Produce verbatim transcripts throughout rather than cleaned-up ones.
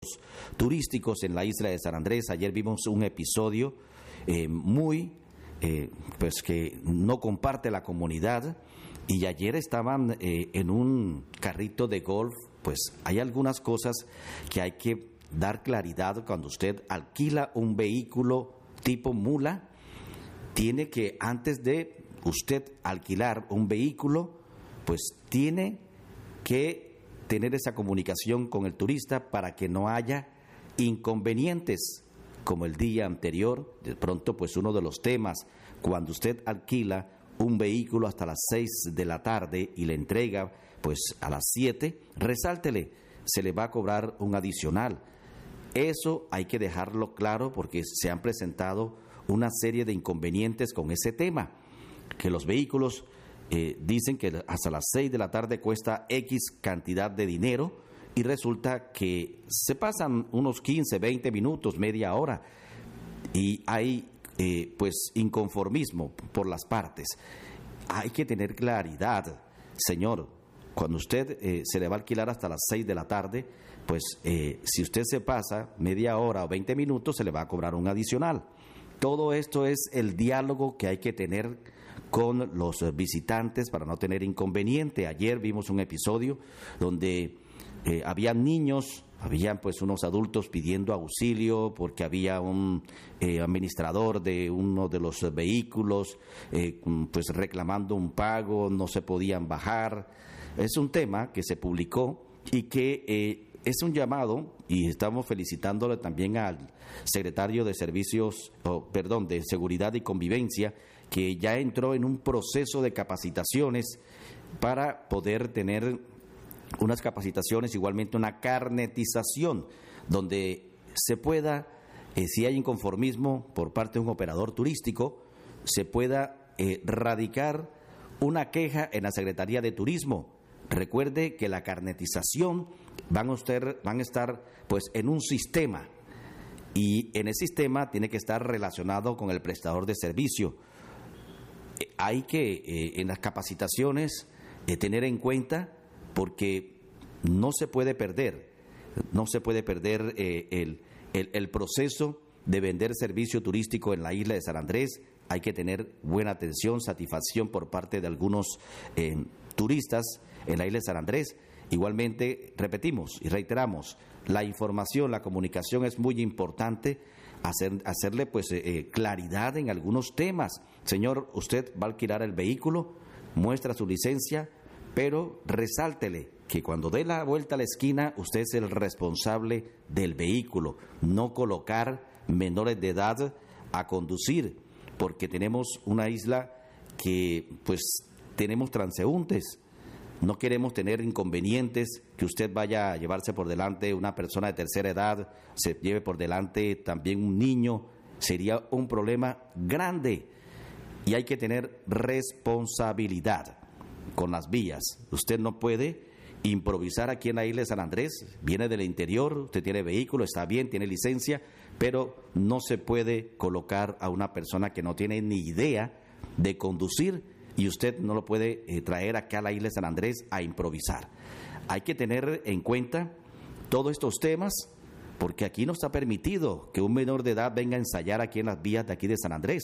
turísticos en la isla de San Andrés. Ayer vimos un episodio eh, muy, eh, pues que no comparte la comunidad, y ayer estaban eh, en un carrito de golf. Pues hay algunas cosas que hay que dar claridad cuando usted alquila un vehículo tipo mula. Tiene que, antes de usted alquilar un vehículo, pues tiene que tener esa comunicación con el turista para que no haya inconvenientes como el día anterior. De pronto, pues uno de los temas, cuando usted alquila un vehículo hasta las seis de la tarde y le entrega pues a las siete, resáltele, se le va a cobrar un adicional. Eso hay que dejarlo claro, porque se han presentado una serie de inconvenientes con ese tema, que los vehículos eh, dicen que hasta las seis de la tarde cuesta X cantidad de dinero, y resulta que se pasan unos quince, veinte minutos, media hora, y hay eh, pues inconformismo por las partes. Hay que tener claridad, señor. Cuando usted eh, se le va a alquilar hasta las seis de la tarde, pues eh, si usted se pasa media hora o veinte minutos, se le va a cobrar un adicional. Todo esto es el diálogo que hay que tener con los visitantes para no tener inconveniente. Ayer vimos un episodio donde eh, había niños, habían pues unos adultos pidiendo auxilio porque había un eh, administrador de uno de los vehículos eh, pues reclamando un pago, no se podían bajar. Es un tema que se publicó y que eh, es un llamado, y estamos felicitándole también al secretario de Servicios, oh, perdón, de Seguridad y Convivencia, que ya entró en un proceso de capacitaciones para poder tener unas capacitaciones, igualmente una carnetización, donde se pueda, eh, si hay inconformismo por parte de un operador turístico, se pueda eh, radicar una queja en la Secretaría de Turismo. Recuerde que la carnetización van a, usted, van a estar pues en un sistema, y en ese sistema tiene que estar relacionado con el prestador de servicio. Eh, hay que eh, en las capacitaciones eh, tener en cuenta, porque no se puede perder, no se puede perder eh, el, el, el proceso de vender servicio turístico en la isla de San Andrés. Hay que tener buena atención, satisfacción por parte de algunos eh, turistas en la isla de San Andrés. Igualmente, repetimos y reiteramos, la información, la comunicación es muy importante, hacer, hacerle pues eh, claridad en algunos temas. Señor, usted va a alquilar el vehículo, muestra su licencia, pero resáltele que cuando dé la vuelta a la esquina, usted es el responsable del vehículo. No colocar menores de edad a conducir, porque tenemos una isla que pues tenemos transeúntes. No queremos tener inconvenientes, que usted vaya a llevarse por delante una persona de tercera edad, se lleve por delante también un niño. Sería un problema grande, y hay que tener responsabilidad con las vías. Usted no puede improvisar aquí en la isla de San Andrés. Viene del interior, usted tiene vehículo, está bien, tiene licencia, pero no se puede colocar a una persona que no tiene ni idea de conducir, y usted no lo puede eh, traer acá a la isla de San Andrés a improvisar. Hay que tener en cuenta todos estos temas, porque aquí no está permitido que un menor de edad venga a ensayar aquí en las vías de aquí de San Andrés.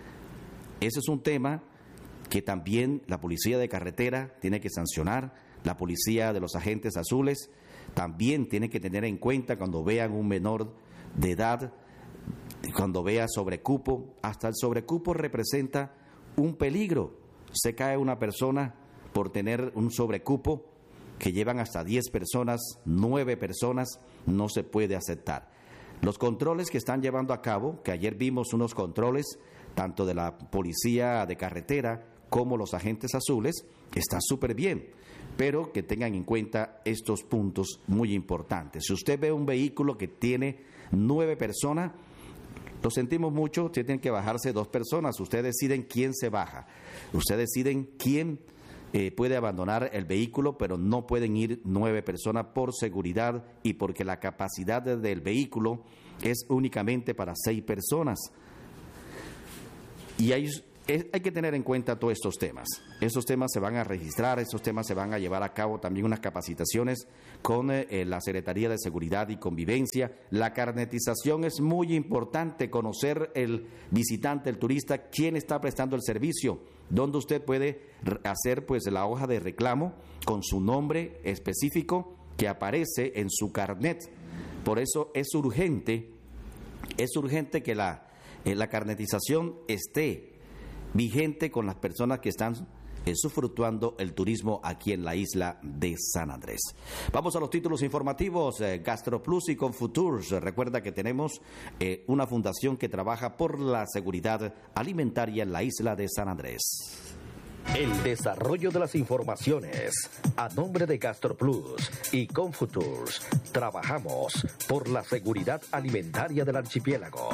Ese es un tema que también la policía de carretera tiene que sancionar, la policía de los agentes azules también tiene que tener en cuenta cuando vean un menor de edad, cuando vea sobrecupo. Hasta el sobrecupo representa un peligro. Se cae una persona por tener un sobrecupo, que llevan hasta diez personas, nueve personas, no se puede aceptar. Los controles que están llevando a cabo, que ayer vimos unos controles tanto de la policía de carretera como los agentes azules, está súper bien, pero que tengan en cuenta estos puntos muy importantes. Si usted ve un vehículo que tiene nueve personas, lo sentimos mucho, usted tiene que bajarse dos personas. Ustedes deciden quién se baja, ustedes deciden quién eh, puede abandonar el vehículo, pero no pueden ir nueve personas por seguridad y porque la capacidad del vehículo es únicamente para seis personas. Y hay es, hay que tener en cuenta todos estos temas. Estos temas se van a registrar, estos temas se van a llevar a cabo también unas capacitaciones con eh, la Secretaría de Seguridad y Convivencia. La carnetización es muy importante, conocer el visitante, el turista, quién está prestando el servicio, donde usted puede hacer pues la hoja de reclamo con su nombre específico que aparece en su carnet. Por eso es urgente, es urgente que la, eh, la carnetización esté vigente con las personas que están eh, usufructuando el turismo aquí en la isla de San Andrés. Vamos a los títulos informativos. eh, GastroPlus y Confuturs. Recuerda que tenemos eh, una fundación que trabaja por la seguridad alimentaria en la isla de San Andrés. El desarrollo de las informaciones a nombre de GastroPlus y Confuturs. Trabajamos por la seguridad alimentaria del archipiélago.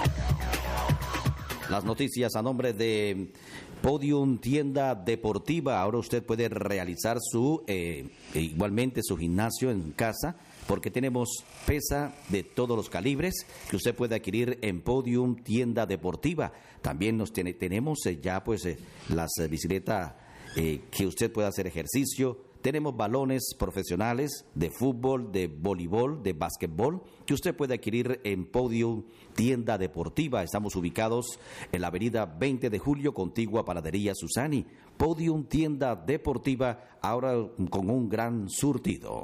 Las noticias a nombre de Podium Tienda Deportiva. Ahora usted puede realizar su eh, igualmente su gimnasio en casa, porque tenemos pesa de todos los calibres que usted puede adquirir en Podium Tienda Deportiva. También nos tiene, tenemos eh, ya pues eh, las eh, bicicletas eh, que usted puede hacer ejercicio. Tenemos balones profesionales de fútbol, de voleibol, de básquetbol, que usted puede adquirir en Podium Tienda Deportiva. Estamos ubicados en la avenida veinte de julio, contigua a Panadería Susani. Podium Tienda Deportiva, ahora con un gran surtido.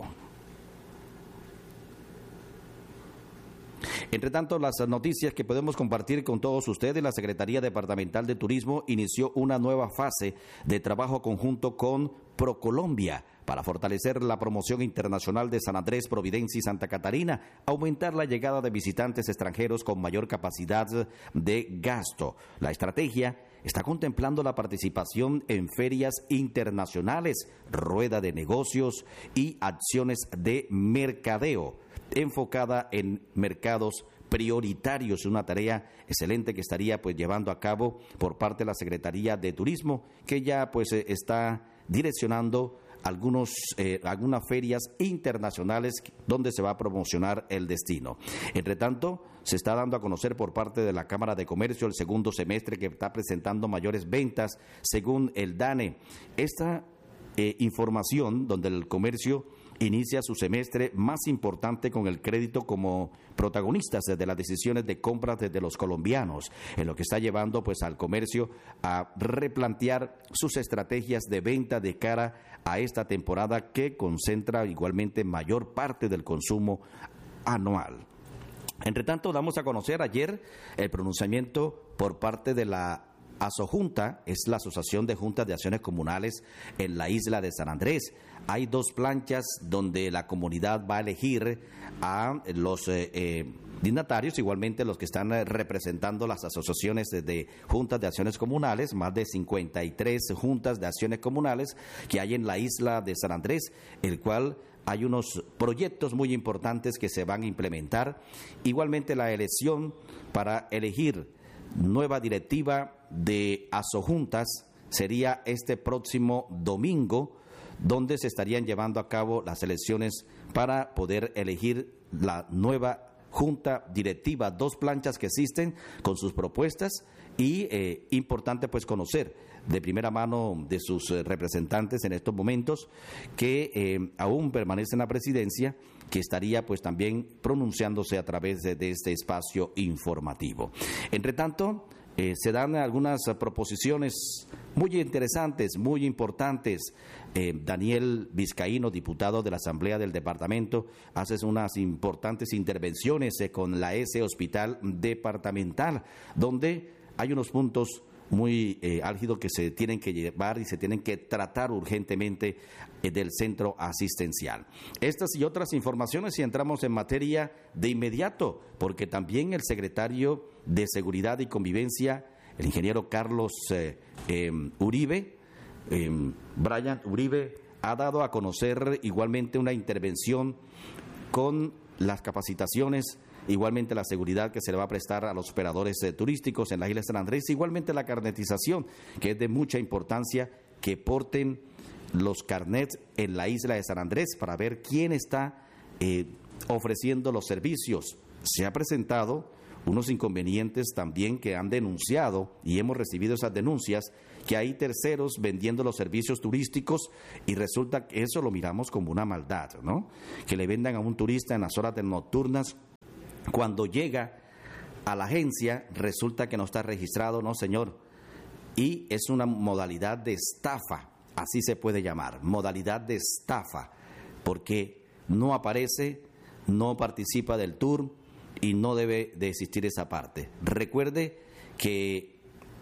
Entre tanto, las noticias que podemos compartir con todos ustedes, la Secretaría Departamental de Turismo inició una nueva fase de trabajo conjunto con ProColombia para fortalecer la promoción internacional de San Andrés, Providencia y Santa Catarina, aumentar la llegada de visitantes extranjeros con mayor capacidad de gasto. La estrategia está contemplando la participación en ferias internacionales, rueda de negocios y acciones de mercadeo enfocada en mercados prioritarios, una tarea excelente que estaría pues llevando a cabo por parte de la Secretaría de Turismo, que ya pues está direccionando algunos eh, algunas ferias internacionales donde se va a promocionar el destino. Entre tanto, se está dando a conocer por parte de la Cámara de Comercio el segundo semestre que está presentando mayores ventas según el DANE. Esta eh, información donde el comercio inicia su semestre más importante con el crédito como protagonistas de las decisiones de compras desde los colombianos, en lo que está llevando pues al comercio a replantear sus estrategias de venta de cara a esta temporada que concentra igualmente mayor parte del consumo anual. Entre tanto, damos a conocer ayer el pronunciamiento por parte de la ASOJunta, es la Asociación de Juntas de Acciones Comunales en la isla de San Andrés. Hay dos planchas donde la comunidad va a elegir a los eh, eh, dignatarios, igualmente los que están eh, representando las asociaciones de, de juntas de acciones comunales, más de cincuenta y tres juntas de acciones comunales que hay en la isla de San Andrés, el cual hay unos proyectos muy importantes que se van a implementar. Igualmente la elección para elegir nueva directiva de ASOJuntas sería este próximo domingo, donde se estarían llevando a cabo las elecciones para poder elegir la nueva junta directiva, dos planchas que existen con sus propuestas y eh, importante pues conocer de primera mano de sus eh, representantes en estos momentos que eh, aún permanecen en la presidencia, que estaría pues también pronunciándose a través de, de este espacio informativo. Entre tanto, Eh, se dan algunas uh, proposiciones muy interesantes, muy importantes. Eh, Daniel Vizcaíno, diputado de la Asamblea del Departamento, hace unas importantes intervenciones eh, con la S Hospital Departamental, donde hay unos puntos muy eh, álgidos que se tienen que llevar y se tienen que tratar urgentemente eh, del centro asistencial. Estas y otras informaciones si entramos en materia de inmediato, porque también el secretario de Seguridad y Convivencia, el ingeniero Carlos eh, eh, Uribe, eh, Brian Uribe, ha dado a conocer igualmente una intervención con las capacitaciones, igualmente la seguridad que se le va a prestar a los operadores eh, turísticos en la isla de San Andrés, igualmente la carnetización, que es de mucha importancia que porten los carnets en la isla de San Andrés para ver quién está eh, ofreciendo los servicios. Se ha presentado unos inconvenientes también que han denunciado y hemos recibido esas denuncias, que hay terceros vendiendo los servicios turísticos y resulta que eso lo miramos como una maldad, ¿no? Que le vendan a un turista en las horas nocturnas, cuando llega a la agencia resulta que no está registrado, no señor, y es una modalidad de estafa, así se puede llamar, modalidad de estafa, porque no aparece, no participa del tour y no debe de existir esa parte. Recuerde que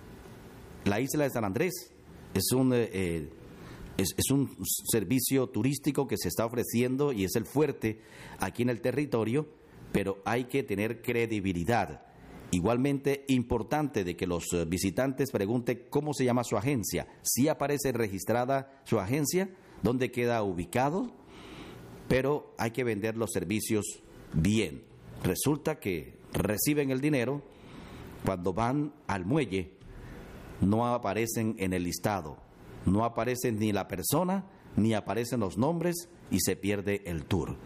la isla de San Andrés es un, eh, es, es un servicio turístico que se está ofreciendo y es el fuerte aquí en el territorio, pero hay que tener credibilidad. Igualmente importante de que los visitantes pregunten cómo se llama su agencia, si aparece registrada su agencia, dónde queda ubicado, pero hay que vender los servicios bien. Resulta que reciben el dinero, cuando van al muelle no aparecen en el listado, no aparece ni la persona, ni aparecen los nombres y se pierde el tour.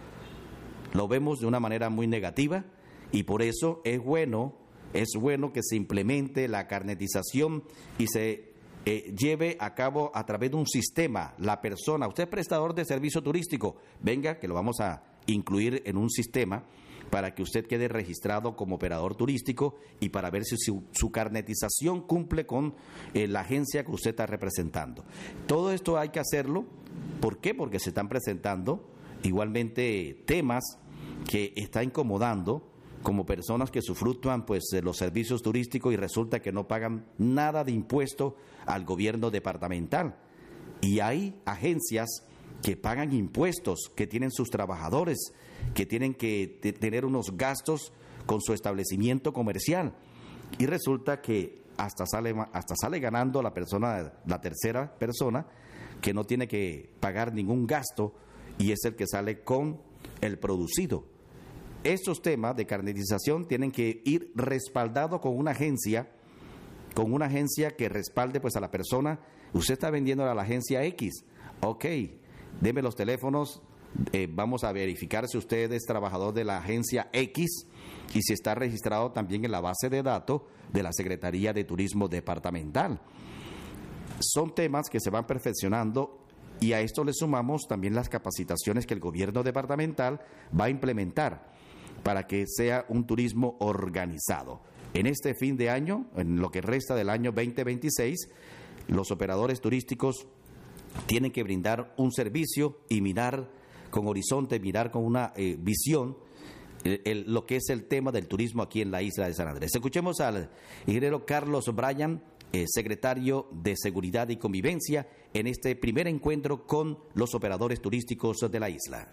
Lo vemos de una manera muy negativa y por eso es bueno, es bueno que se implemente la carnetización y se eh, lleve a cabo a través de un sistema. La persona, usted es prestador de servicio turístico, venga que lo vamos a incluir en un sistema para que usted quede registrado como operador turístico y para ver si su, su carnetización cumple con eh, la agencia que usted está representando. Todo esto hay que hacerlo. ¿Por qué? Porque se están presentando igualmente temas que está incomodando, como personas que sufructúan pues de los servicios turísticos y resulta que no pagan nada de impuesto al gobierno departamental. Y hay agencias que pagan impuestos, que tienen sus trabajadores, que tienen que te- tener unos gastos con su establecimiento comercial. Y resulta que hasta sale, hasta sale ganando la persona, la tercera persona, que no tiene que pagar ningún gasto y es el que sale con el producido. Estos temas de carnetización tienen que ir respaldados con una agencia, con una agencia que respalde pues a la persona. Usted está vendiendo a la agencia X, ok, deme los teléfonos, eh, vamos a verificar si usted es trabajador de la agencia X y si está registrado también en la base de datos de la Secretaría de Turismo Departamental. Son temas que se van perfeccionando y a esto le sumamos también las capacitaciones que el gobierno departamental va a implementar para que sea un turismo organizado. En este fin de año, en lo que resta del año veinte veintiséis, los operadores turísticos tienen que brindar un servicio y mirar con horizonte, mirar con una eh, visión el, el, lo que es el tema del turismo aquí en la isla de San Andrés. Escuchemos al ingeniero Carlos Bryan, eh, secretario de Seguridad y Convivencia, en este primer encuentro con los operadores turísticos de la isla.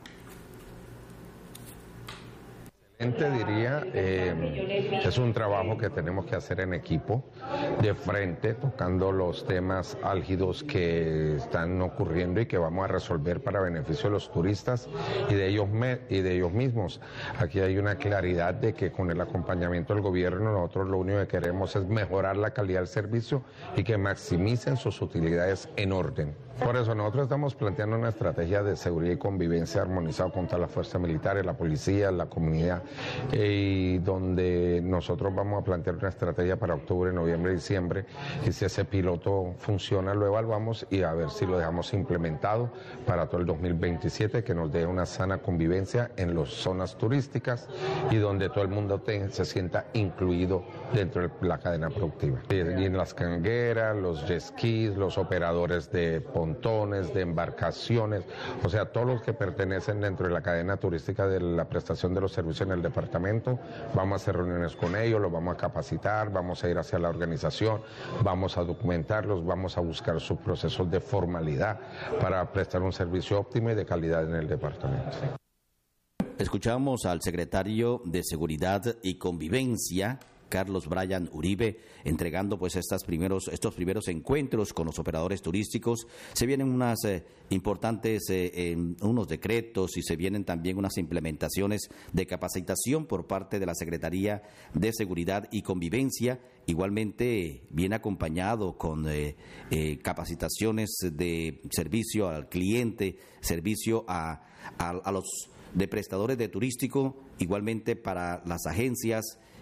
Diría, eh, es un trabajo que tenemos que hacer en equipo, de frente, tocando los temas álgidos que están ocurriendo y que vamos a resolver para beneficio de los turistas y de ellos, me, y de ellos mismos. Aquí hay una claridad de que con el acompañamiento del gobierno nosotros lo único que queremos es mejorar la calidad del servicio y que maximicen sus utilidades en orden. Por eso nosotros estamos planteando una estrategia de seguridad y convivencia armonizada contra las fuerzas militares, la policía, la comunidad, y donde nosotros vamos a plantear una estrategia para octubre, noviembre y diciembre, y si ese piloto funciona lo evaluamos y a ver si lo dejamos implementado para todo el dos mil veintisiete, que nos dé una sana convivencia en las zonas turísticas y donde todo el mundo te, se sienta incluido dentro de la cadena productiva. Y en las cangueras, los jet skis, los operadores de pontones, de embarcaciones, o sea, todos los que pertenecen dentro de la cadena turística de la prestación de los servicios en el departamento, vamos a hacer reuniones con ellos, los vamos a capacitar, vamos a ir hacia la organización, vamos a documentarlos, vamos a buscar sus procesos de formalidad para prestar un servicio óptimo y de calidad en el departamento. Escuchamos al secretario de Seguridad y Convivencia, Carlos Bryan Uribe, entregando pues estas primeros, estos primeros encuentros con los operadores turísticos. Se vienen unas eh, importantes, eh, eh, unos decretos y se vienen también unas implementaciones de capacitación por parte de la Secretaría de Seguridad y Convivencia. Igualmente viene acompañado con eh, eh, capacitaciones de servicio al cliente, servicio a, a, a los de prestadores de turístico, igualmente para las agencias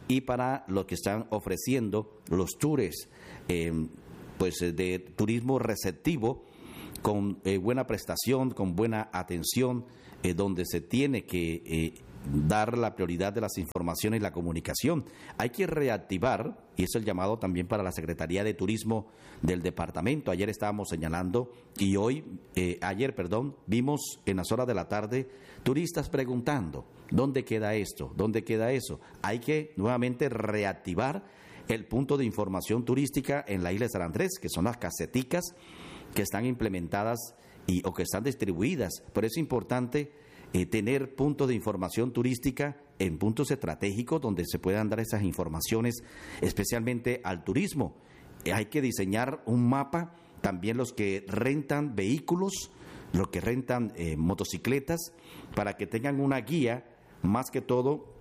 y para los que están ofreciendo los tours eh, pues de turismo receptivo, con eh, buena prestación, con buena atención, eh, donde se tiene que eh, dar la prioridad de las informaciones y la comunicación. Hay que reactivar, y eso es el llamado también para la Secretaría de Turismo del departamento. Ayer estábamos señalando, y hoy, eh, ayer, perdón, vimos en las horas de la tarde turistas preguntando, ¿dónde queda esto? ¿Dónde queda eso? Hay que nuevamente reactivar el punto de información turística en la isla de San Andrés, que son las caseticas que están implementadas y, o que están distribuidas. Por eso es importante Eh, tener puntos de información turística en puntos estratégicos donde se puedan dar esas informaciones, especialmente al turismo. Eh, hay que diseñar un mapa, también los que rentan vehículos, los que rentan eh, motocicletas, para que tengan una guía, más que todo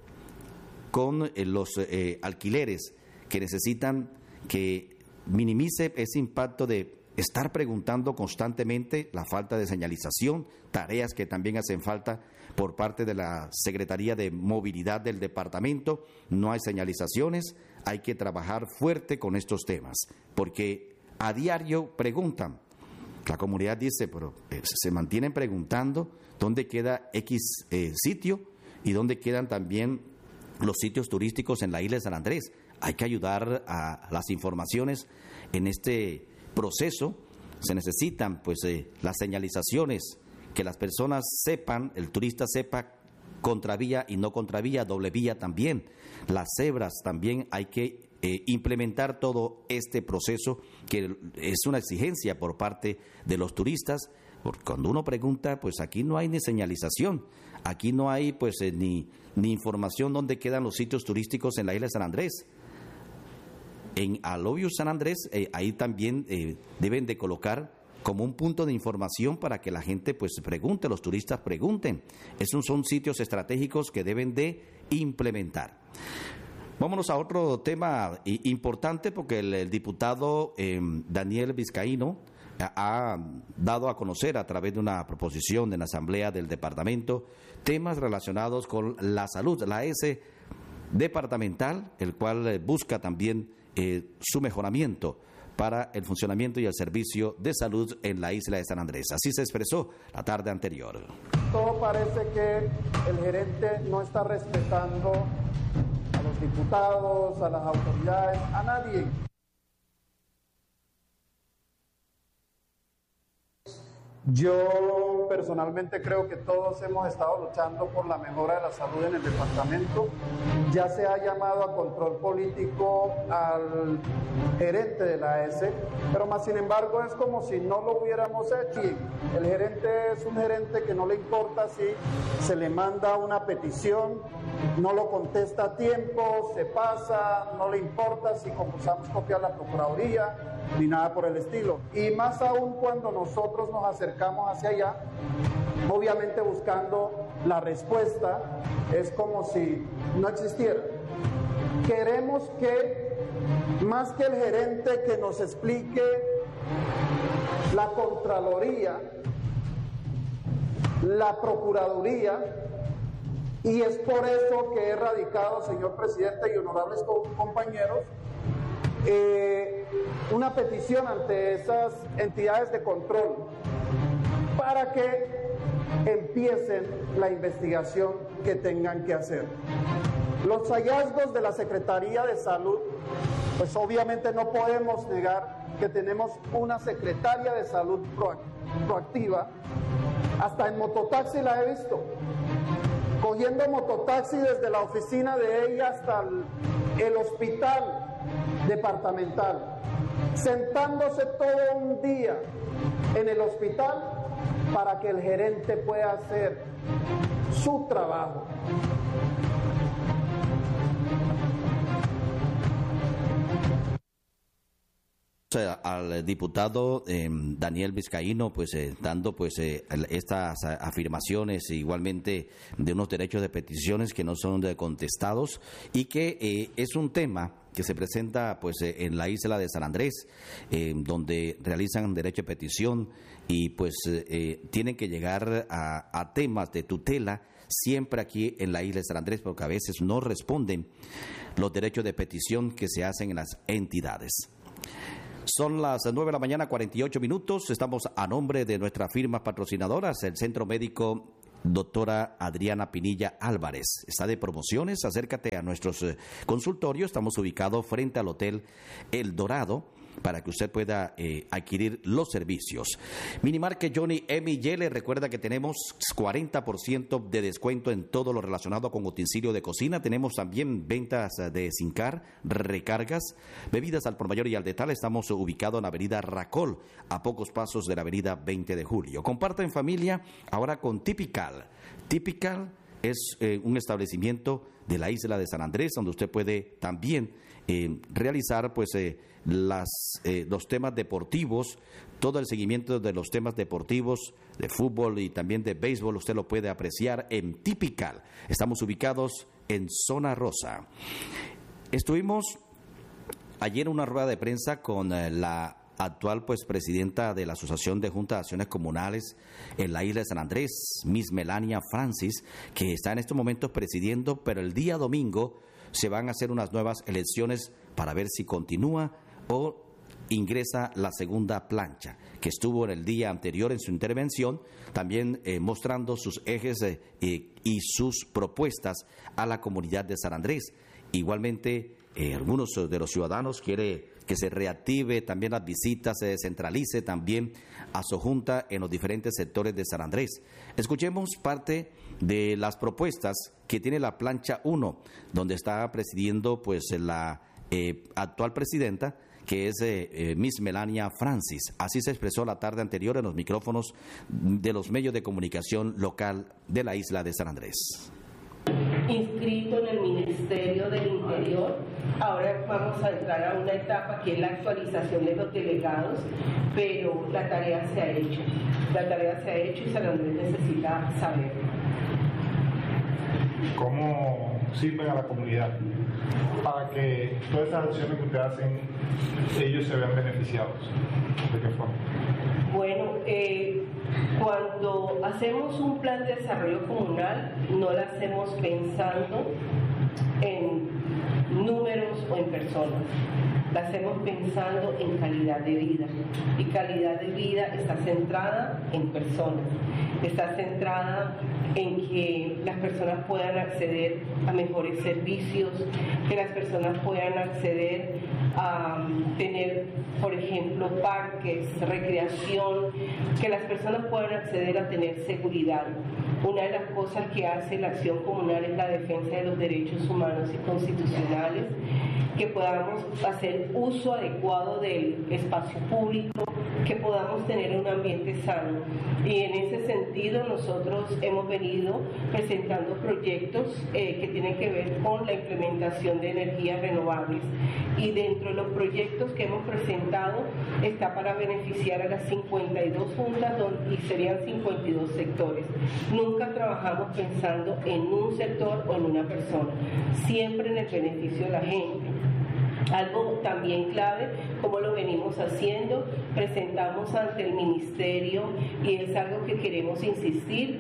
con eh, los eh, alquileres que necesitan, que minimice ese impacto de estar preguntando constantemente, la falta de señalización, tareas que también hacen falta por parte de la Secretaría de Movilidad del departamento. No hay señalizaciones, hay que trabajar fuerte con estos temas, porque a diario preguntan. La comunidad dice, pero eh, se mantienen preguntando dónde queda X eh, sitio y dónde quedan también los sitios turísticos en la isla de San Andrés. Hay que ayudar a las informaciones en este proceso. Se necesitan pues eh, las señalizaciones, que las personas sepan, el turista sepa contravía y no contravía, doble vía también, las cebras también. Hay que eh, implementar todo este proceso, que es una exigencia por parte de los turistas, porque cuando uno pregunta, pues aquí no hay ni señalización, aquí no hay pues eh, ni, ni información dónde quedan los sitios turísticos en la isla de San Andrés. En Alobio San Andrés, eh, ahí también eh, deben de colocar como un punto de información para que la gente pues pregunte, los turistas pregunten. Esos son sitios estratégicos que deben de implementar. Vámonos a otro tema importante, porque el, el diputado eh, Daniel Vizcaíno ha, ha dado a conocer a través de una proposición de la Asamblea del Departamento temas relacionados con la salud, la A S departamental, el cual busca también Eh, su mejoramiento para el funcionamiento y el servicio de salud en la isla de San Andrés. Así se expresó la tarde anterior. Todo parece que el gerente no está respetando a los diputados, a las autoridades, a nadie. Yo personalmente creo que todos hemos estado luchando por la mejora de la salud en el departamento. Ya se ha llamado a control político al gerente de la A S, pero más sin embargo es como si no lo hubiéramos hecho. El gerente es un gerente que no le importa si se le manda una petición, no lo contesta a tiempo, se pasa, no le importa si compulsamos copiar la Procuraduría, ni nada por el estilo. Y más aún cuando nosotros nos acercamos hacia allá, obviamente buscando la respuesta, es como si no existiera. Queremos que, más que el gerente que nos explique la Contraloría, la Procuraduría, y es por eso que he radicado, señor presidente y honorables compañeros, eh, una petición ante esas entidades de control para que empiecen la investigación que tengan que hacer. Los hallazgos de la Secretaría de Salud, pues obviamente no podemos negar que tenemos una secretaria de salud proactiva. Hasta en mototaxi la he visto, cogiendo mototaxi desde la oficina de ella hasta el, el hospital departamental, sentándose todo un día en el hospital para que el gerente pueda hacer su trabajo. Al diputado eh, Daniel Vizcaíno, pues eh, dando pues eh, estas afirmaciones, igualmente de unos derechos de peticiones que no son de contestados, y que eh, es un tema que se presenta pues eh, en la isla de San Andrés, eh, donde realizan derecho de petición y pues eh, tienen que llegar a, a temas de tutela siempre aquí en la isla de San Andrés, porque a veces no responden los derechos de petición que se hacen en las entidades. Son las nueve de la mañana, cuarenta y ocho minutos. Estamos a nombre de nuestras firmas patrocinadoras, el Centro Médico Doctora Adriana Pinilla Álvarez. Está de promociones, acércate a nuestros eh, consultorios. Estamos ubicados frente al Hotel El Dorado para que usted pueda eh, adquirir los servicios. Minimarket Johnny M. Yele, recuerda que tenemos cuarenta por ciento de descuento en todo lo relacionado con utensilio de cocina. Tenemos también ventas de Sincar, recargas, bebidas al por mayor y al detalle. Estamos ubicados en la avenida Racol, a pocos pasos de la avenida veinte de julio. Comparta en familia ahora con Tipical. Tipical es eh, un establecimiento de la isla de San Andrés, donde usted puede también eh, realizar pues eh, las, eh, los temas deportivos, todo el seguimiento de los temas deportivos, de fútbol y también de béisbol, usted lo puede apreciar en Tipical. Estamos ubicados en Zona Rosa. Estuvimos ayer en una rueda de prensa con eh, la actual pues presidenta de la Asociación de Juntas de Acciones Comunales en la isla de San Andrés, Miss Melania Francis, que está en estos momentos presidiendo, pero el día domingo se van a hacer unas nuevas elecciones para ver si continúa o ingresa la segunda plancha, que estuvo en el día anterior en su intervención, también eh, mostrando sus ejes eh, eh, y sus propuestas a la comunidad de San Andrés. Igualmente, eh, algunos de los ciudadanos quieren que se reactive también las visitas, se descentralice también a su junta en los diferentes sectores de San Andrés. Escuchemos parte de las propuestas que tiene la plancha uno, donde está presidiendo pues la eh, actual presidenta, que es eh, eh, Miss Melania Francis. Así se expresó la tarde anterior en los micrófonos de los medios de comunicación local de la isla de San Andrés. Inscrito en el Ministerio del Interior. Ahora vamos a entrar a una etapa que es la actualización de los delegados, pero la tarea se ha hecho. La tarea se ha hecho y San Andrés necesita saber. ¿Cómo sirven a la comunidad para que todas esas acciones que ustedes hacen, ellos se vean beneficiados? ¿De qué forma? Bueno, eh, cuando hacemos un plan de desarrollo comunal, no lo hacemos pensando en números o en personas, lo hacemos pensando en calidad de vida. Y calidad de vida está centrada en personas, está centrada en que las personas puedan acceder a mejores servicios, que las personas puedan acceder a tener, por ejemplo, parques, recreación, que las personas puedan acceder a tener seguridad. Una de las cosas que hace la acción comunal es la defensa de los derechos humanos y constitucionales, que podamos hacer uso adecuado del espacio público, que podamos tener un ambiente sano. Y en ese sentido nosotros hemos venido presentando proyectos eh, que tienen que ver con la implementación de energías renovables. Y dentro de los proyectos que hemos presentado está para beneficiar a las cincuenta y dos juntas y serían cincuenta y dos sectores. Nunca trabajamos pensando en un sector o en una persona, siempre en el beneficio de la gente. Algo también clave, como lo venimos haciendo, presentamos ante el Ministerio y es algo que queremos insistir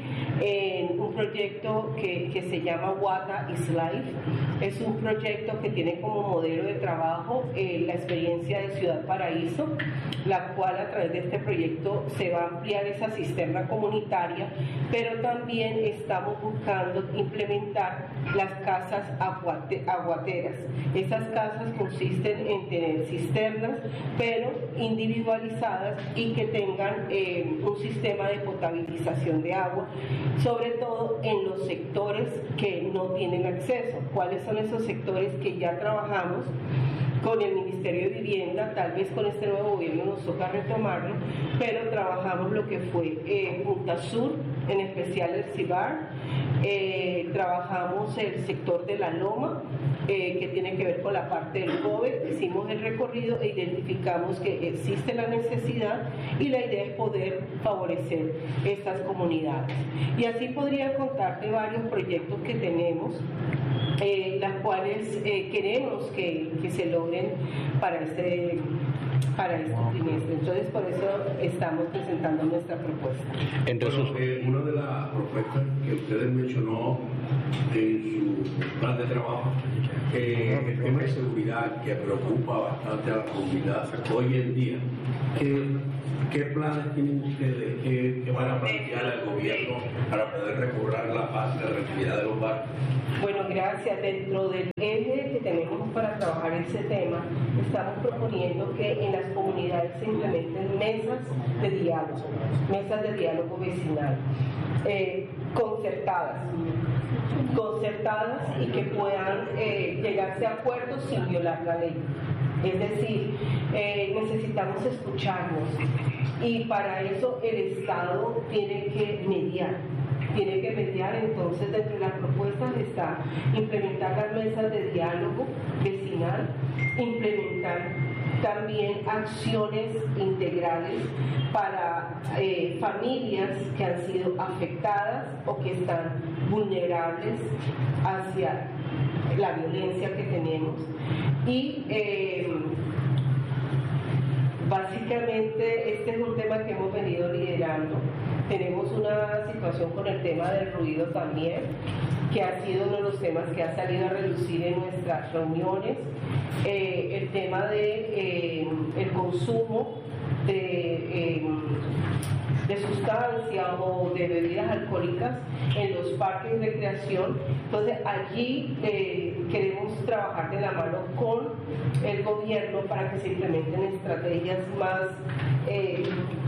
en un proyecto que, que se llama Wata is Life. Es un proyecto que tiene como modelo de trabajo eh, la experiencia de Ciudad Paraíso, la cual a través de este proyecto se va a ampliar esa cisterna comunitaria, pero también estamos buscando implementar las casas aguate, aguateras. Esas casas consisten en tener cisternas, pero individualizadas y que tengan eh, un sistema de potabilización de agua, sobre todo en los sectores que no tienen acceso. ¿Cuáles son esos sectores que ya trabajamos con el Ministerio de Vivienda? Tal vez con este nuevo gobierno nos toca retomarlo, pero trabajamos lo que fue eh, Punta Sur, en especial el Cibar, eh, trabajamos el sector de la Loma, eh, que tiene que ver con la parte del COVE. Hicimos el recorrido e identificamos que existe la necesidad y la idea es poder favorecer estas comunidades. Y así podría contarte varios proyectos que tenemos, eh, las cuales cuales eh, queremos que, que se logren para este, para este trimestre. Entonces, por eso estamos presentando nuestra propuesta. Entre sus... Bueno, eh, una de las propuestas que ustedes mencionó en su plan de trabajo, eh, el tema de seguridad que preocupa bastante a la comunidad hoy en día. ¿Qué, qué planes tienen ustedes que, que van a plantear al gobierno para poder recobrar la paz y la tranquilidad de los barrios? Bueno, gracias. Dentro del eje que tenemos para trabajar ese tema, estamos proponiendo que en las comunidades se implementen mesas de diálogo, mesas de diálogo vecinal, eh, concertadas, concertadas y que puedan eh, llegarse a acuerdos sin violar la ley. Es decir, eh, necesitamos escucharnos y para eso el Estado tiene que mediar. Tiene que mediar, entonces dentro de las propuestas está implementar las mesas de diálogo vecinal, implementar también acciones integrales para eh, familias que han sido afectadas o que están vulnerables hacia la violencia que tenemos y eh, básicamente este es un tema que hemos venido liderando. Tenemos una situación con el tema del ruido también, que ha sido uno de los temas que ha salido a relucir en nuestras reuniones. Eh, el tema de eh, el consumo de, eh, de sustancias o de bebidas alcohólicas en los parques de recreación. Entonces allí eh, queremos trabajar de la mano con el gobierno para que se implementen estrategias más, eh,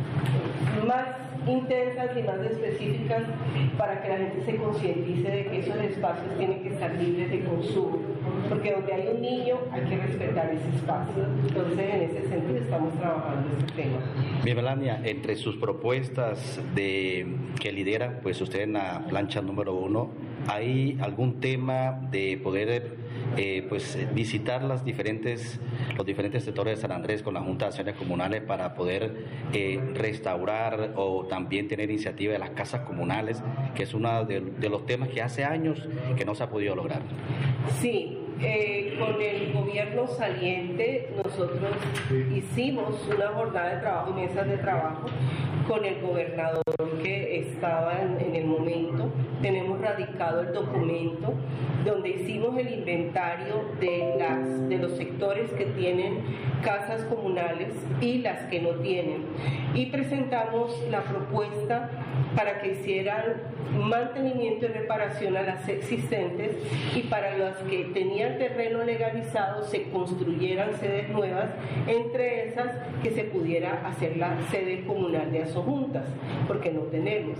más intensas y más específicas para que la gente se concientice de que esos espacios tienen que estar libres de consumo, porque donde hay un niño hay que respetar ese espacio. Entonces en ese sentido estamos trabajando este tema. Bien, Melania, entre sus propuestas de que lidera pues usted en la plancha número uno, ¿hay algún tema de poder eh, pues visitar las diferentes, los diferentes sectores de San Andrés con la Junta de Acciones Comunales para poder eh, restaurar o también tener iniciativa de las casas comunales, que es uno de, de los temas que hace años que no se ha podido lograr? Sí. Eh, con el gobierno saliente nosotros hicimos una jornada de trabajo y mesas de trabajo con el gobernador que estaba en, en el momento. Tenemos radicado el documento donde hicimos el inventario de, las, de los sectores que tienen casas comunales y las que no tienen. Y presentamos la propuesta para que hicieran mantenimiento y reparación a las existentes y para las que tenían terreno legalizado se construyeran sedes nuevas, entre esas que se pudiera hacer la sede comunal de asojuntas, porque no tenemos.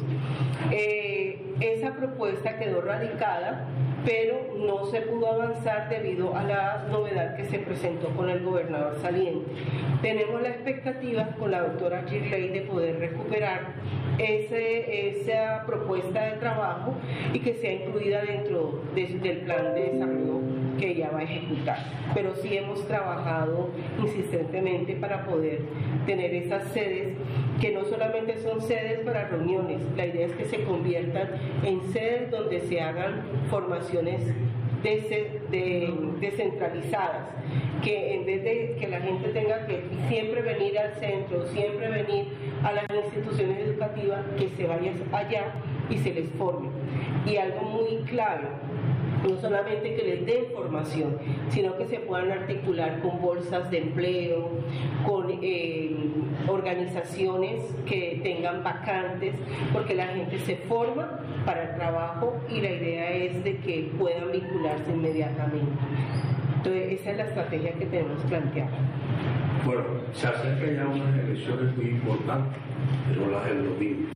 Eh, esa propuesta quedó radicada, pero no se pudo avanzar debido a la novedad que se presentó con el gobernador saliente. Tenemos la expectativa con la doctora Girley de poder recuperar ese, esa propuesta de trabajo y que sea incluida dentro de, del plan de desarrollo que ella va a ejecutar. Pero sí hemos trabajado insistentemente para poder tener esas sedes que no solamente son sedes para reuniones, la idea es que se conviertan en sedes donde se hagan formaciones de, de, descentralizadas, que en vez de que la gente tenga que siempre venir al centro, siempre venir a las instituciones educativas, que se vaya allá y se les forme. Y algo muy clave, no solamente que les den formación, sino que se puedan articular con bolsas de empleo, con eh, organizaciones que tengan vacantes, porque la gente se forma para el trabajo y la idea es de que puedan vincularse inmediatamente. Entonces esa es la estrategia que tenemos planteada. Bueno, se acercan ya unas elecciones muy importantes, pero las del domingo.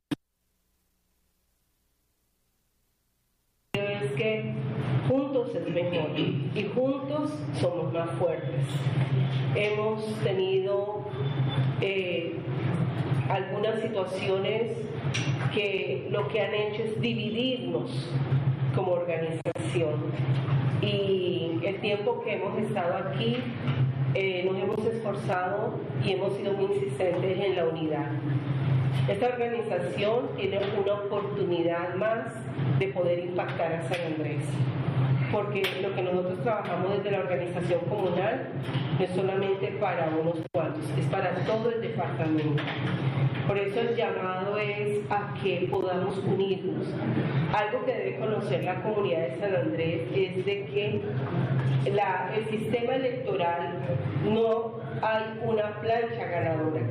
Es que juntos es mejor y juntos somos más fuertes. Hemos tenido eh, algunas situaciones que lo que han hecho es dividirnos como organización, y el tiempo que hemos estado aquí eh, nos hemos esforzado y hemos sido muy insistentes en la unidad. Esta organización tiene una oportunidad más de poder impactar a San Andrés. porque lo que nosotros trabajamos desde la organización comunal no es solamente para unos cuantos, es para todo el departamento. Por eso el llamado es a que podamos unirnos. Algo que debe conocer la comunidad de San Andrés es de que la, el sistema electoral no hay una plancha ganadora.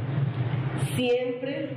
Siempre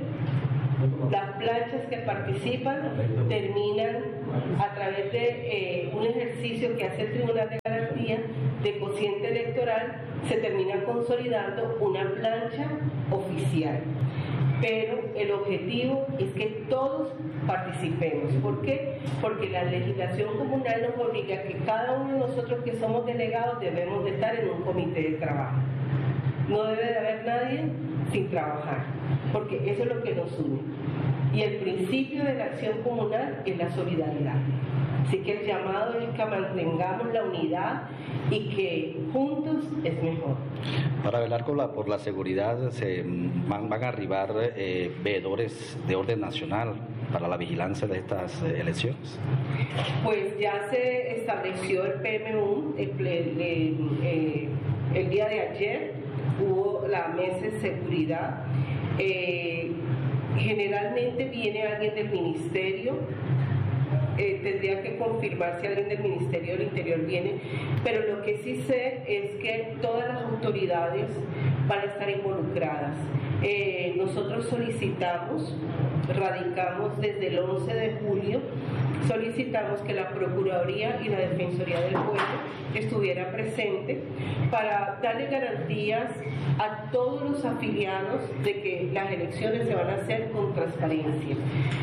las planchas que participan terminan a través de eh, un ejercicio que hace el Tribunal de Garantía de cociente electoral, se termina consolidando una plancha oficial. Pero el objetivo es que todos participemos. ¿Por qué? Porque la legislación comunal nos obliga a que cada uno de nosotros que somos delegados debemos de estar en un comité de trabajo. No debe de haber nadie sin trabajar, porque eso es lo que nos une. Y el principio de la acción comunal es la solidaridad. Así que el llamado es que mantengamos la unidad y que juntos es mejor. Para velar con la, por la seguridad, se van, van a arribar eh, veedores de orden nacional para la vigilancia de estas eh, elecciones. Pues ya se estableció el P M U, el, el, el, eh, el día de ayer hubo la mesa de seguridad. Eh, generalmente viene alguien del ministerio. Eh, tendría que confirmar si alguien del Ministerio del Interior viene, pero lo que sí sé es que todas las autoridades van a estar involucradas. Eh, nosotros solicitamos, radicamos desde el once de julio, solicitamos que la Procuraduría y la Defensoría del Pueblo estuviera presente para darle garantías a todos los afiliados de que las elecciones se van a hacer con transparencia.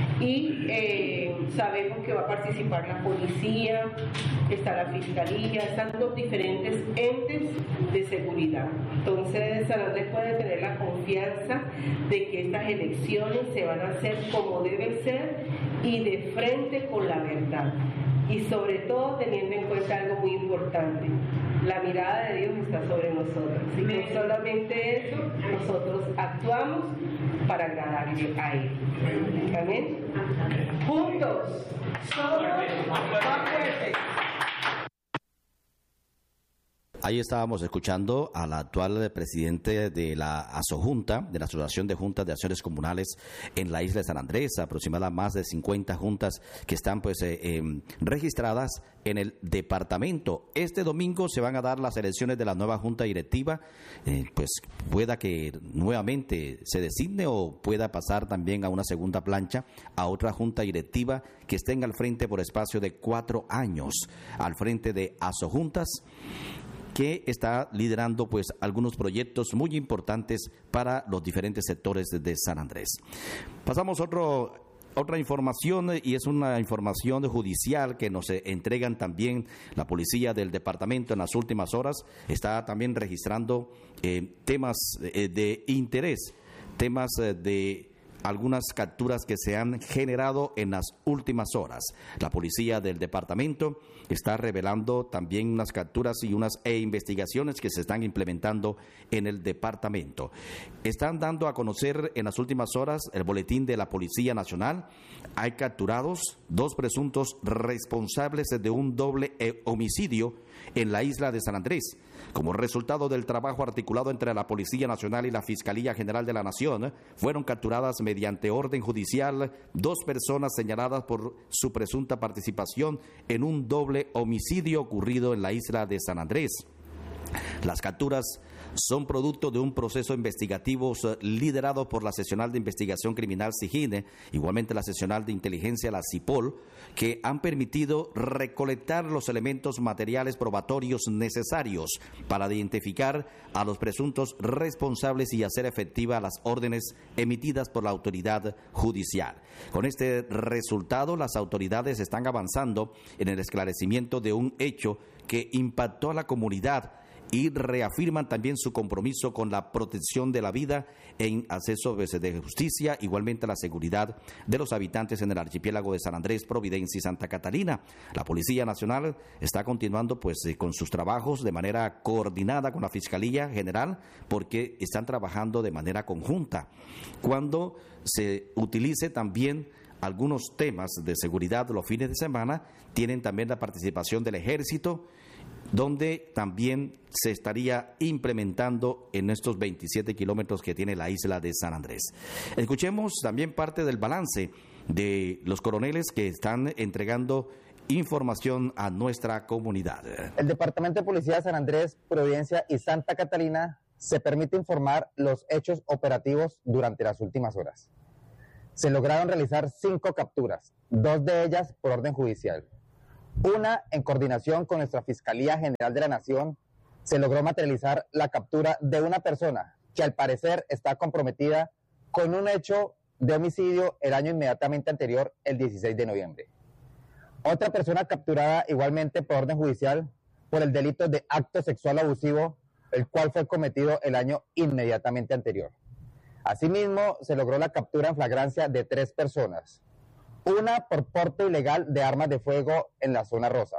Y eh, sabemos que va a participar la policía, está la fiscalía, están los diferentes entes de seguridad. Entonces San Andrés puede tener la confianza de que estas elecciones se van a hacer como deben ser y de frente con la verdad. Y sobre todo teniendo en cuenta algo muy importante, la mirada de Dios está sobre nosotros. Y no solamente eso, nosotros actuamos para agradarle a Él. Amén. Juntos somos más fuertes. Ahí estábamos escuchando al actual presidente de la ASOJunta, de la Asociación de Juntas de Acciones Comunales en la isla de San Andrés, aproximadamente más de cincuenta juntas que están pues eh, eh, registradas en el departamento. Este domingo se van a dar las elecciones de la nueva junta directiva, eh, pues pueda que nuevamente se designe o pueda pasar también a una segunda plancha a otra junta directiva que estén al frente por espacio de cuatro años, al frente de ASOJuntas, que está liderando pues algunos proyectos muy importantes para los diferentes sectores de San Andrés. Pasamos a otro, otra información, y es una información judicial que nos entregan también la policía del departamento en las últimas horas. Está también registrando eh, temas eh, de interés, temas eh, de algunas capturas que se han generado en las últimas horas. La policía del departamento está revelando también unas capturas y unas e investigaciones que se están implementando en el departamento. Están dando a conocer en las últimas horas el boletín de la Policía Nacional. Hay capturados dos presuntos responsables de un doble homicidio en la isla de San Andrés. Como resultado del trabajo articulado entre la Policía Nacional y la Fiscalía General de la Nación, fueron capturadas mediante orden judicial dos personas señaladas por su presunta participación en un doble homicidio ocurrido en la isla de San Andrés. Las capturas son producto de un proceso investigativo liderado por la Seccional de Investigación Criminal SIGINE, igualmente la Seccional de Inteligencia, la CIPOL, que han permitido recolectar los elementos materiales probatorios necesarios para identificar a los presuntos responsables y hacer efectiva las órdenes emitidas por la autoridad judicial. Con este resultado, las autoridades están avanzando en el esclarecimiento de un hecho que impactó a la comunidad y reafirman también su compromiso con la protección de la vida en acceso de justicia, igualmente la seguridad de los habitantes en el archipiélago de San Andrés, Providencia y Santa Catarina. La Policía Nacional está continuando pues con sus trabajos de manera coordinada con la Fiscalía General, porque están trabajando de manera conjunta. Cuando se utilice también algunos temas de seguridad los fines de semana, tienen también la participación del Ejército, donde también se estaría implementando en estos veintisiete kilómetros que tiene la isla de San Andrés. Escuchemos también parte del balance de los coroneles que están entregando información a nuestra comunidad. El Departamento de Policía de San Andrés, Providencia y Santa Catalina se permite informar los hechos operativos durante las últimas horas. Se lograron realizar cinco capturas, dos de ellas por orden judicial. Una, en coordinación con nuestra Fiscalía General de la Nación, se logró materializar la captura de una persona que al parecer está comprometida con un hecho de homicidio el año inmediatamente anterior, el dieciséis de noviembre. Otra persona capturada igualmente por orden judicial por el delito de acto sexual abusivo, el cual fue cometido el año inmediatamente anterior. Asimismo, se logró la captura en flagrancia de tres personas. Una por porte ilegal de armas de fuego en la zona rosa.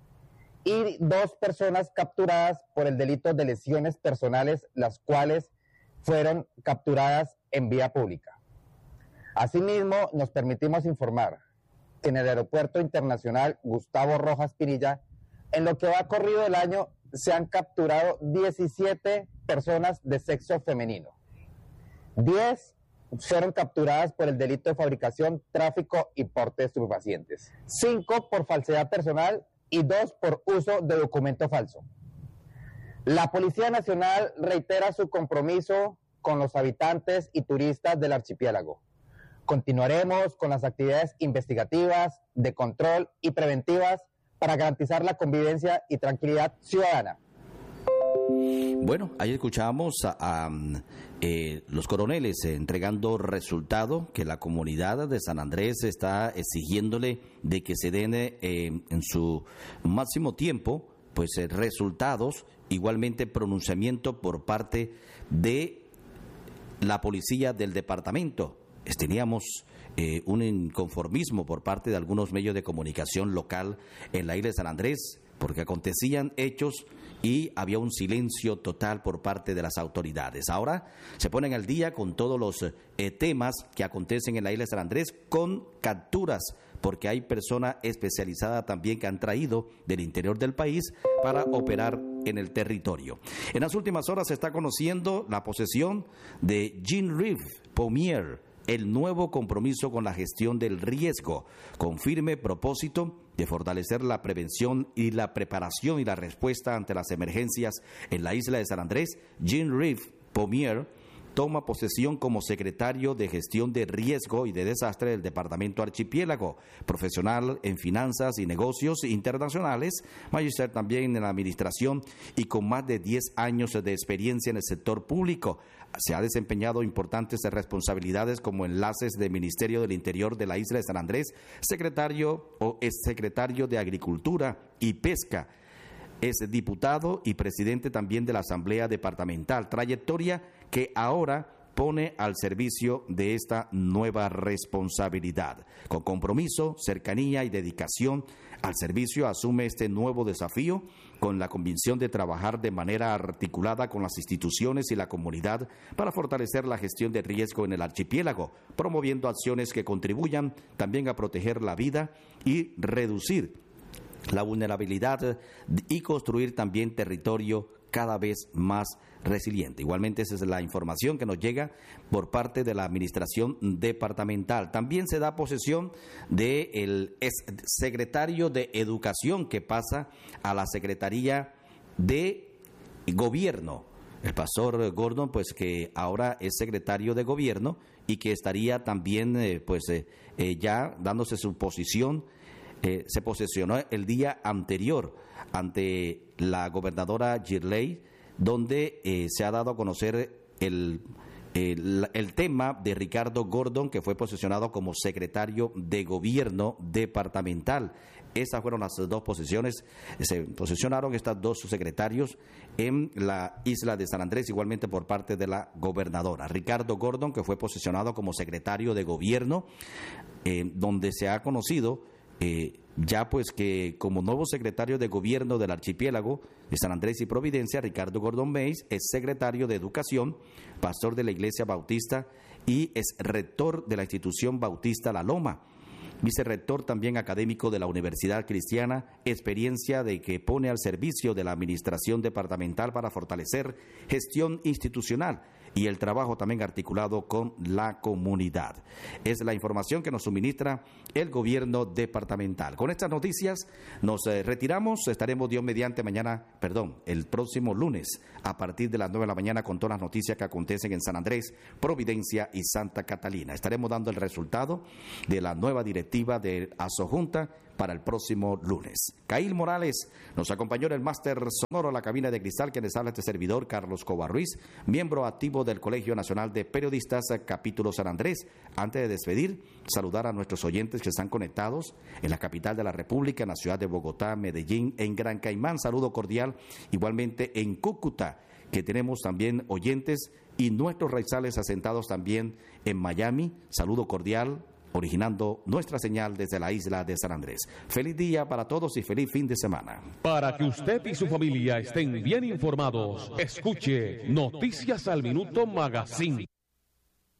Y dos personas capturadas por el delito de lesiones personales, las cuales fueron capturadas en vía pública. Asimismo, nos permitimos informar que en el Aeropuerto Internacional Gustavo Rojas Pinilla, en lo que va corrido el año, se han capturado diecisiete personas de sexo femenino. diez fueron capturadas por el delito de fabricación, tráfico y porte de estupefacientes. cinco por falsedad personal y dos por uso de documento falso. La Policía Nacional reitera su compromiso con los habitantes y turistas del archipiélago. Continuaremos con las actividades investigativas, de control y preventivas para garantizar la convivencia y tranquilidad ciudadana. Bueno, ahí escuchamos a, a eh, los coroneles eh, entregando resultado que la comunidad de San Andrés está exigiéndole de que se den eh, en su máximo tiempo pues eh, resultados, igualmente pronunciamiento por parte de la policía del departamento. Teníamos eh, un inconformismo por parte de algunos medios de comunicación local en la isla de San Andrés, porque acontecían hechos y había un silencio total por parte de las autoridades. Ahora se ponen al día con todos los eh, temas que acontecen en la isla de San Andrés, con capturas, porque hay personas especializadas también que han traído del interior del país para operar en el territorio. En las últimas horas se está conociendo la posesión de Jean-Yves Pommier, el nuevo compromiso con la gestión del riesgo, con firme propósito de fortalecer la prevención y la preparación y la respuesta ante las emergencias en la isla de San Andrés. Jean-Yves Pommier toma posesión como secretario de Gestión de Riesgo y de Desastre del Departamento Archipiélago, profesional en finanzas y negocios internacionales, magíster también en la administración y con más de diez años de experiencia en el sector público. Se ha desempeñado importantes responsabilidades como enlaces del Ministerio del Interior de la isla de San Andrés, secretario o exsecretario de Agricultura y Pesca. Es diputado y presidente también de la Asamblea Departamental, trayectoria que ahora pone al servicio de esta nueva responsabilidad. Con compromiso, cercanía y dedicación al servicio asume este nuevo desafío con la convicción de trabajar de manera articulada con las instituciones y la comunidad para fortalecer la gestión de riesgo en el archipiélago, promoviendo acciones que contribuyan también a proteger la vida y reducir la vulnerabilidad y construir también territorio cada vez más resiliente. Igualmente esa es la información que nos llega por parte de la administración departamental. También se da posesión del secretario de Educación que pasa a la Secretaría de Gobierno. El pastor Gordon, pues que ahora es secretario de Gobierno y que estaría también eh, pues eh, eh, ya dándose su posición. Eh, se posesionó el día anterior ante la gobernadora Girley, donde eh, se ha dado a conocer el, el, el tema de Ricardo Gordon, que fue posesionado como secretario de Gobierno departamental. Esas fueron las dos posiciones, se posesionaron estos dos secretarios en la isla de San Andrés, igualmente por parte de la gobernadora. Ricardo Gordon, que fue posesionado como secretario de Gobierno, eh, donde se ha conocido Eh, ya pues que como nuevo secretario de Gobierno del archipiélago de San Andrés y Providencia, Ricardo Gordon Mays es secretario de Educación, pastor de la Iglesia Bautista y es rector de la institución Bautista La Loma. vicerrector también académico de la Universidad Cristiana, experiencia de que pone al servicio de la administración departamental para fortalecer gestión institucional y el trabajo también articulado con la comunidad. Es la información que nos suministra el gobierno departamental. Con estas noticias nos eh, retiramos. Estaremos Dios mediante mañana, perdón, el próximo lunes a partir de las nueve de la mañana con todas las noticias que acontecen en San Andrés, Providencia y Santa Catalina. Estaremos dando el resultado de la nueva directiva de Asojunta para el próximo lunes. Cail Morales nos acompañó en el máster sonoro a la cabina de cristal, que les habla este servidor, Carlos Cobar Ruiz, miembro activo del Colegio Nacional de Periodistas, capítulo San Andrés. Antes de despedir, saludar a nuestros oyentes que están conectados en la capital de la República, en la ciudad de Bogotá, Medellín, en Gran Caimán, saludo cordial, igualmente en Cúcuta, que tenemos también oyentes, y nuestros raizales asentados también en Miami, saludo cordial, originando nuestra señal desde la isla de San Andrés. Feliz día para todos y feliz fin de semana. Para que usted y su familia estén bien informados, escuche Noticias al Minuto Magazine.